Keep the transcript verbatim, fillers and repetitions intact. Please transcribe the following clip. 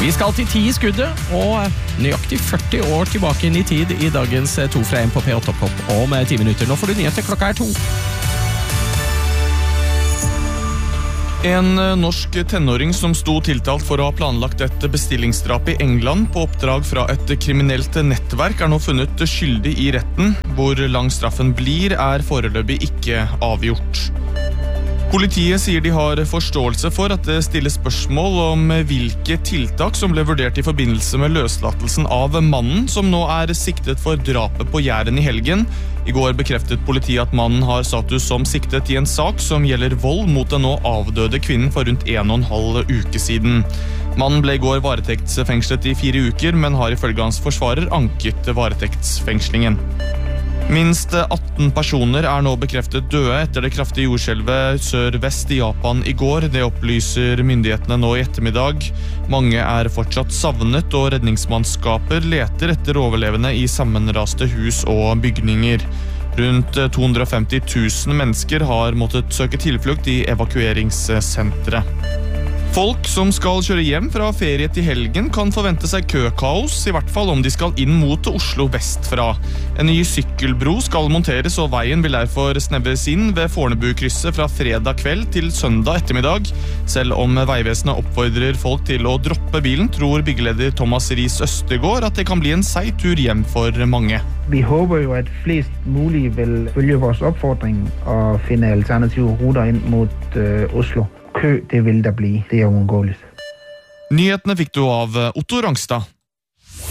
Vi skal til ti i skuddet, og nøyaktig førti år tilbake inn i tid i dagens to fra en på P åtte Pop om ti minutter. Nå får du nyheter, klokka er to. En norsk tenåring som sto tiltalt for å ha planlagt et bestillingsdrap i England på oppdrag fra et kriminelt nettverk er nå funnet skyldig i retten. Hvor lang straffen blir er foreløpig ikke avgjort. Politiet sier de har forståelse for at det stilles spørsmål om hvilke tiltak som ble vurdert i forbindelse med løslatelsen av mannen som nå er siktet for drapet på Jæren i helgen. I går bekreftet politiet at mannen har status som siktet i en sak som gjelder vold mot den nå avdøde kvinnen for rundt en og en halv uke siden. Mannen ble i går varetektsfengslet i fire uker, men har ifølge hans forsvarer anket varetektsfengslingen. Minst atten personer er nå bekreftet døde etter det kraftige jordskjelvet sør-vest i Japan i går. Det opplyser myndighetene nå i ettermiddag. Mange er fortsatt savnet, og redningsmannskaper leter etter overlevende i sammenraste hus og bygninger. Rundt to hundre og femti tusen mennesker har måttet søke tilflukt i evakueringssentre. Folk som skal kjøre hjem fra ferie til helgen kan forvente seg køkaos, i hvert fall om de skal inn mot Oslo vestfra. En ny sykkelbro skal monteres, og veien vil derfor snevres inn ved Fornebu-krysset fra fredag kveld til søndag ettermiddag. Selv om Veivesenet oppfordrer folk til å droppe bilen, tror byggeleder Thomas Ries Østergaard at det kan bli en seig tur hjem for mange. Vi håper jo at flest mulig vil følge vores oppfordring og finne alternative ruter inn mot uh, Oslo. Kø, det vil der bli. Det er uundgåeligt. Nyhetene fikk du av Otto Rangstad.